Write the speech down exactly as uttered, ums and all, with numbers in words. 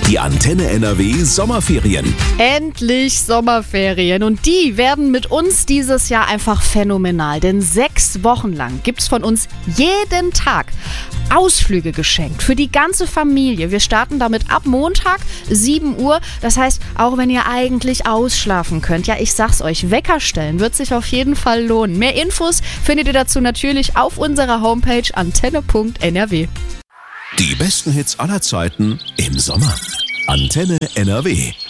Die Antenne N R W Sommerferien. Endlich Sommerferien und die werden mit uns dieses Jahr einfach phänomenal, denn sechs Wochen lang gibt's von uns jeden Tag Ausflüge geschenkt für die ganze Familie. Wir starten damit ab Montag sieben Uhr, das heißt, auch wenn ihr eigentlich ausschlafen könnt, ja, ich sag's euch, Wecker stellen wird sich auf jeden Fall lohnen. Mehr Infos findet ihr dazu natürlich auf unserer Homepage antenne punkt n r w. Die besten Hits aller Zeiten im Sommer. Antenne N R W.